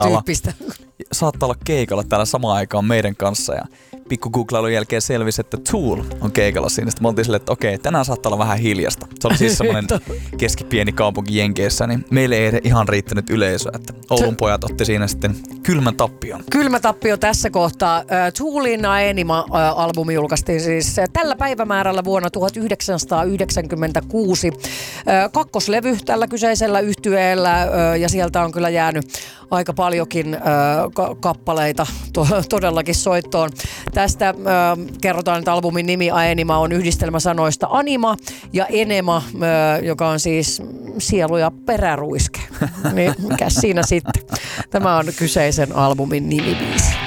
tyyppistä. Saattaa olla keikalla täällä samaan aikaan meidän kanssa ja pikku googlailun jälkeen selvisi, että Tool on keikalla siinä. Sitten me oltiin silleen, että okei, tänään saattaa olla vähän hiljasta. Se oli siis semmoinen keskipieni kaupunki Jenkeissä, niin meille ei ihan riittänyt yleisöä. Että Oulun pojat otti siinä sitten kylmän tappion. Kylmä tappio tässä kohtaa. Toolin Aenima-albumi julkaistiin siis tällä päivämäärällä vuonna 1996. Kakkoslevy tällä kyseisellä yhtyeellä ja sieltä on kyllä jäänyt aika paljonkin kappaleita todellakin soittoon. Tästä kerrotaan, että albumin nimi Aenima on yhdistelmä sanoista anima ja enema, joka on siis sielu ja peräruiske. Niin mikä siinä sitten? Tämä on kyseisen albumin nimibiisi.